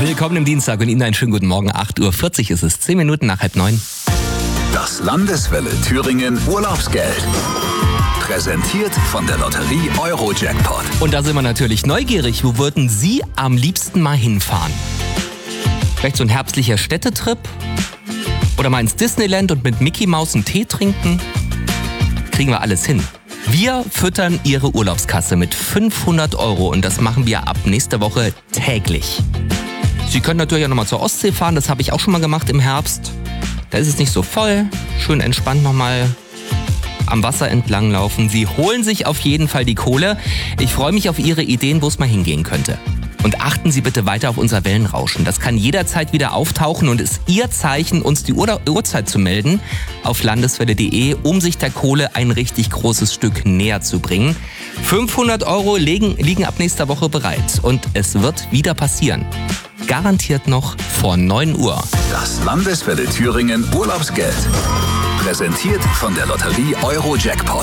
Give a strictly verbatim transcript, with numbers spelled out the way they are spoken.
Willkommen im Dienstag und Ihnen einen schönen guten Morgen. acht Uhr vierzig ist es, zehn Minuten nach halb neun. Das Landeswelle Thüringen Urlaubsgeld. Präsentiert von der Lotterie Euro-Jackpot. Und da sind wir natürlich neugierig. Wo würden Sie am liebsten mal hinfahren? Vielleicht so ein herbstlicher Städtetrip? Oder mal ins Disneyland und mit Mickey Maus einen Tee trinken? Kriegen wir alles hin. Wir füttern Ihre Urlaubskasse mit fünfhundert Euro und das machen wir ab nächster Woche täglich. Sie können natürlich auch nochmal zur Ostsee fahren, das habe ich auch schon mal gemacht im Herbst. Da ist es nicht so voll, schön entspannt nochmal am Wasser entlang laufen. Sie holen sich auf jeden Fall die Kohle. Ich freue mich auf Ihre Ideen, wo es mal hingehen könnte. Und achten Sie bitte weiter auf unser Wellenrauschen. Das kann jederzeit wieder auftauchen und ist Ihr Zeichen, uns die Uhr- Uhrzeit zu melden auf landeswelle punkt de, um sich der Kohle ein richtig großes Stück näher zu bringen. fünfhundert Euro liegen, liegen ab nächster Woche bereit und es wird wieder passieren. Garantiert noch vor neun Uhr. Das Landeswelle Thüringen Urlaubsgeld. Präsentiert von der Lotterie Euro-Jackpot.